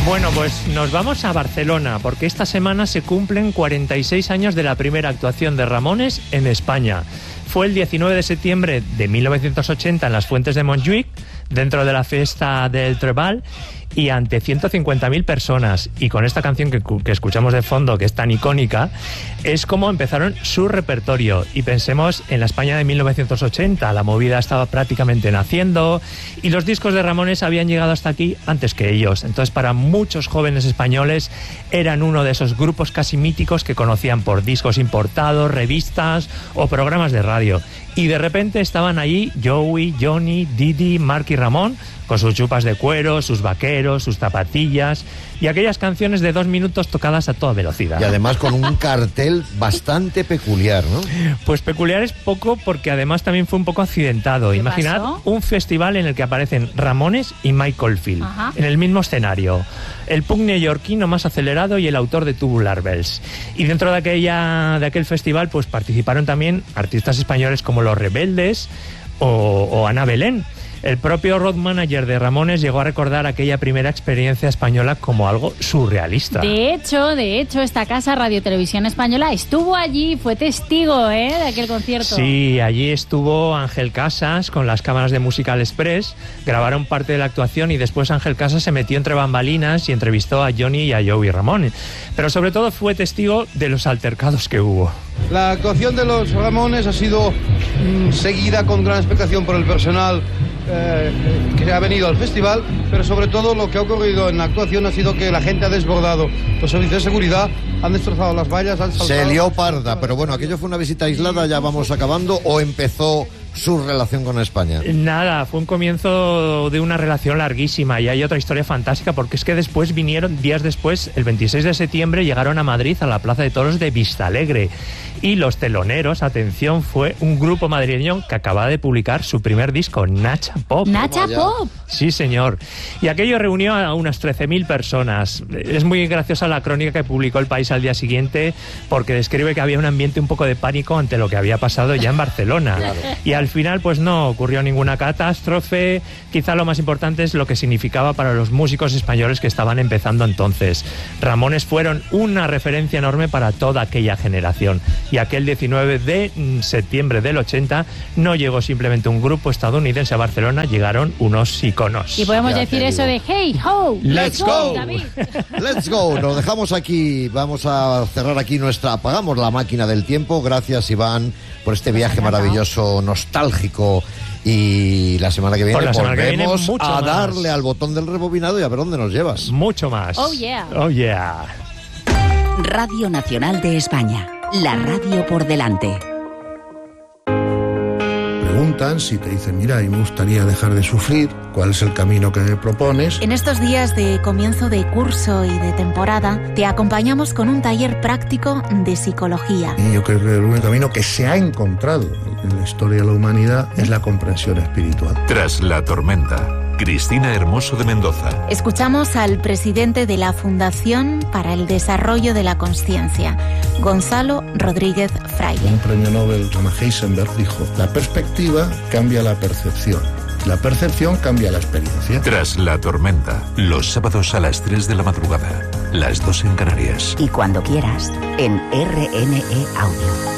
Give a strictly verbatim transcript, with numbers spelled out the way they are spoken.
Bueno, pues nos vamos a Barcelona, porque esta semana se cumplen cuarenta y seis años de la primera actuación de Ramones en España. Fue el diecinueve de septiembre de mil novecientos ochenta en las Fuentes de Montjuïc, dentro de la fiesta del Treball, y ante ciento cincuenta mil personas. Y con esta canción que, que escuchamos de fondo, que es tan icónica, es como empezaron su repertorio. Y pensemos en la España de mil novecientos ochenta, la movida estaba prácticamente naciendo y los discos de Ramones habían llegado hasta aquí antes que ellos. Entonces, para muchos jóvenes españoles eran uno de esos grupos casi míticos que conocían por discos importados, revistas o programas de radio. Y de repente estaban allí Joey, Johnny, Didi, Mark y Ramón, con sus chupas de cuero, sus vaqueros, sus zapatillas y aquellas canciones de dos minutos tocadas a toda velocidad. Y además con un cartel bastante peculiar, ¿no? Pues peculiar es poco, porque además también fue un poco accidentado. Imaginad pasó? un festival en el que aparecen Ramones y Mike Oldfield, Ajá. en el mismo escenario. El punk neoyorquino más acelerado y el autor de Tubular Bells. Y dentro de aquella de aquel festival pues participaron también artistas españoles como Los Rebeldes o, o Ana Belén. El propio road manager de Ramones llegó a recordar aquella primera experiencia española como algo surrealista. De hecho, de hecho, esta casa Radio Televisión Española estuvo allí, fue testigo, ¿eh?, de aquel concierto. Sí, allí estuvo Ángel Casas con las cámaras de Musical Express, grabaron parte de la actuación y después Ángel Casas se metió entre bambalinas y entrevistó a Johnny y a Joey Ramón. Pero sobre todo fue testigo de los altercados que hubo. La actuación de los Ramones ha sido mmm, seguida con gran expectación por el personal Eh, que ha venido al festival, pero sobre todo lo que ha ocurrido en la actuación ha sido que la gente ha desbordado. Los servicios de seguridad han destrozado las vallas, han saltado. Se lió parda, pero bueno, aquello fue una visita aislada, ya vamos acabando, ¿o empezó su relación con España? Nada, fue un comienzo de una relación larguísima, y hay otra historia fantástica, porque es que después vinieron, días después, el veintiséis de septiembre, llegaron a Madrid, a la Plaza de Toros de Vistalegre, y los teloneros, atención, fue un grupo madrileño que acaba de publicar su primer disco, Nacha Pop. ¿Nacha Pop? Sí, señor. Y aquello reunió a unas trece mil personas. Es muy graciosa la crónica que publicó El País al día siguiente, porque describe que había un ambiente un poco de pánico ante lo que había pasado ya en Barcelona. Claro. Y al final, pues no ocurrió ninguna catástrofe. Quizá lo más importante es lo que significaba para los músicos españoles que estaban empezando entonces. Ramones fueron una referencia enorme para toda aquella generación. Y aquel diecinueve de septiembre del ochenta no llegó simplemente un grupo estadounidense a Barcelona, llegaron unos iconos. Y podemos ya decir eso de hey ho, let's, let's go, go David. Let's go. Nos dejamos aquí, vamos a cerrar aquí nuestra, apagamos la máquina del tiempo. Gracias, Iván, por este viaje maravilloso, nostálgico. Y la semana que viene Por la semana volvemos que viene a más. darle al botón del rebobinado y a ver dónde nos llevas. Mucho más. Oh yeah. Oh yeah. Radio Nacional de España, la radio por delante. Preguntan si te dicen, mira, y me gustaría dejar de sufrir, ¿cuál es el camino que me propones? En estos días de comienzo de curso y de temporada, te acompañamos con un taller práctico de psicología. Y yo creo que el único camino que se ha encontrado en la historia de la humanidad es la comprensión espiritual. Tras la tormenta, Cristina Hermoso de Mendoza. Escuchamos al presidente de la Fundación para el Desarrollo de la Consciencia, Gonzalo Rodríguez Fraile. Un premio Nobel, Anna Heisenberg, dijo, la perspectiva cambia la percepción. La percepción cambia la experiencia. Tras la tormenta, los sábados a las tres de la madrugada, las dos en Canarias. Y cuando quieras, en R N E Audio.